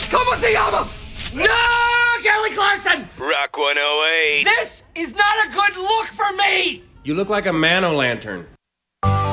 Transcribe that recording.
¿Cómo se llama? No, Kelly Clarkson! Rock 108. This is not a good look for me! You look like a man-o-lantern.